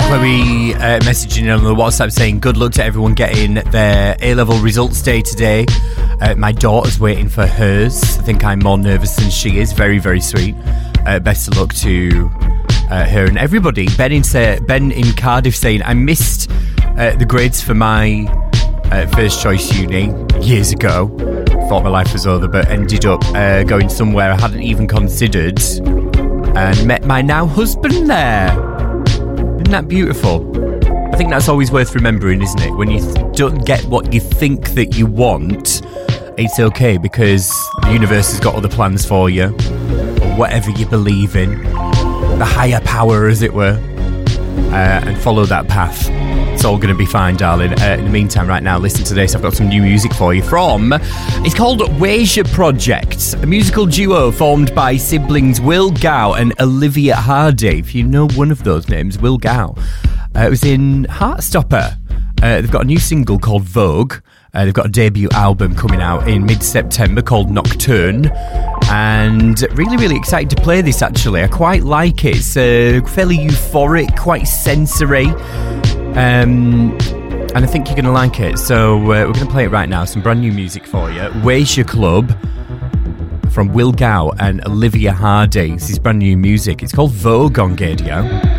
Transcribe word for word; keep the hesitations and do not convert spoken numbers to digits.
Chloe uh, messaging on the WhatsApp saying good luck to everyone getting their A-level results day today. Uh, my daughter's waiting for hers. I think I'm more nervous than she is. Very, very sweet. Uh, best of luck to uh, her and everybody. Ben in, say, Ben in Cardiff saying, I missed uh, the grades for my uh, first choice uni years ago. Thought my life was over, but ended up uh, going somewhere I hadn't even considered and met my now husband there. Isn't that beautiful? I think that's always worth remembering, isn't it? When you th- don't get what you think that you want, it's okay because the universe has got other plans for you. Or whatever you believe in. The higher power, as it were. Uh, and follow that path. It's all going to be fine, darling. Uh, in the meantime, right now, listen to this. I've got some new music for you from... It's called Weijia Project, a musical duo formed by siblings Will Gao and Olivia Hardy. If you know one of those names, Will Gao. Uh, it was in Heartstopper. Uh, they've got a new single called Vogue. Uh, they've got a debut album coming out in mid-September called Nocturne. And really, really excited to play this, actually. I quite like it. It's uh, fairly euphoric, quite sensory. Um, and I think you're going to like it. So uh, we're going to play it right now. Some brand new music for you. Weijia Club from Will Gao and Olivia Hardy. This is brand new music. It's called Vogue on Gaydio.